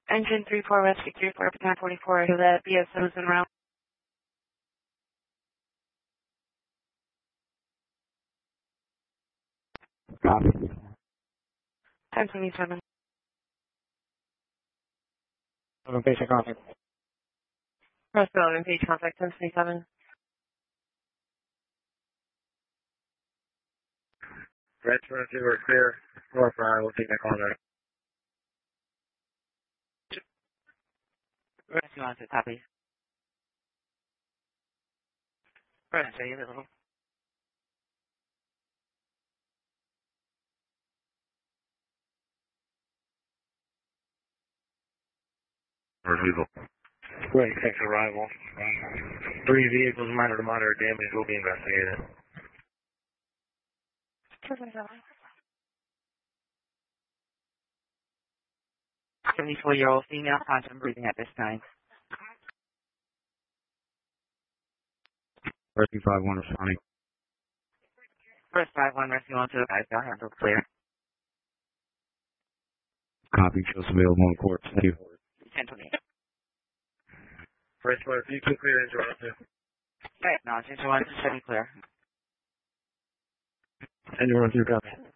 Engine 34 West 34 944 to that BS Citizen route. Copy. 1027. Basic contact. Press Building Page contact 1027. Red 22, we're clear. North Ryan, we'll take that call there. Rescue on to copy. Press A available. Removal. Great, thanks arrival. 3 vehicles minor to moderate damage will be investigated. 74-year-old female, constant breathing at this time. Rescue 5-1 responding. Press 5-1, rescue on to the guys, got handle clear. Copy, shows available in court. Thank you. 1028. Rescue, if you can clear engine 1 2. Right, now, 1021, 7 clear. Engine 1 2, copy.